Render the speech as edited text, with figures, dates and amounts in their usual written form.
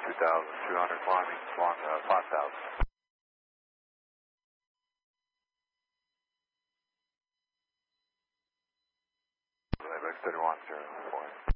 2,200 climbing, long 5,000. Playback 31, 0, 4.